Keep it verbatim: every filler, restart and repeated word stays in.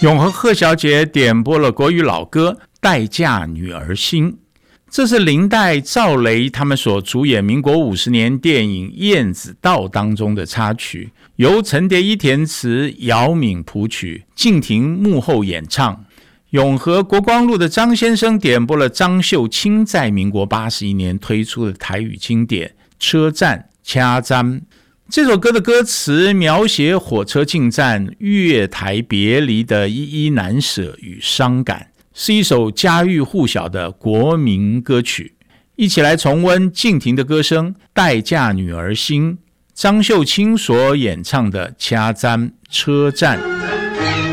永和贺小姐点播了国语老歌《待嫁女儿心》，这是林黛、赵雷他们所主演民国五十年电影《燕子道》当中的插曲，由陈蝶衣填词，姚敏谱曲，敬亭幕后演唱。永和国光路的张先生点播了张秀清在民国八十一年推出的台语经典《车站掐站》。这首歌的歌词描写火车进站、月台别离的依依难舍与伤感，是一首家喻户晓的国民歌曲。一起来重温敬亭的歌声《待嫁女儿心》，张秀清所演唱的《掐站车站》。